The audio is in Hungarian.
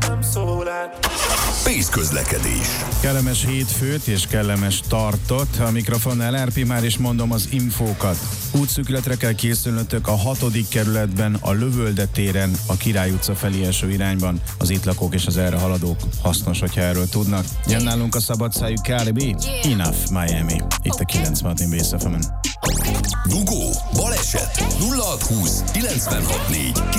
Pész közlekedés. Kellemes hétfőt és kellemes tartot. A mikrofonnál RP, már is mondom az infókat. Útszűkületre kell készülnötök a 6. kerületben, a Lövölde téren, a Király utca felé eső irányban. Az itt lakók és az erre haladók hasznos, hogyha erről tudnak. Jön nálunk a szabadszájú Cardi B, Enough Miami. Itt a 96 Bész FM-en. Dugó, baleset, 0620 964